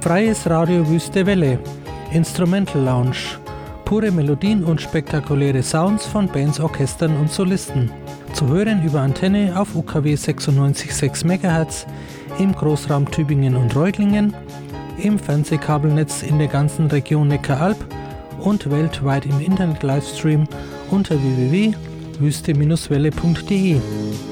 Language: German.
Freies Radio Wüste Welle, Instrumental Lounge, pure Melodien und spektakuläre Sounds von Bands, Orchestern und Solisten. Zu hören über Antenne auf UKW 96,6 MHz, im Großraum Tübingen und Reutlingen, im Fernsehkabelnetz in der ganzen Region Neckaralb und weltweit im Internet-Livestream unter www.wüste-welle.de.